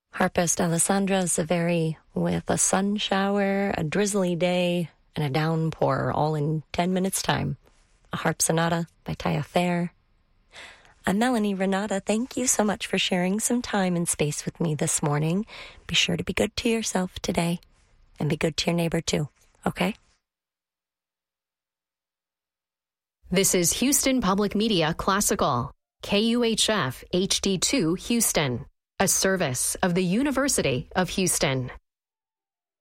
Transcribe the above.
Harpist Alessandra Zaveri with a sun shower, a drizzly day, and a downpour all in 10 minutes' time. A harp sonata by Taya Fair. I'm Melanie Renata. Thank you so much for sharing some time and space with me this morning. Be sure to be good to yourself today and be good to your neighbor too, okay? This is Houston Public Media Classical, KUHF HD2 Houston, a service of the University of Houston.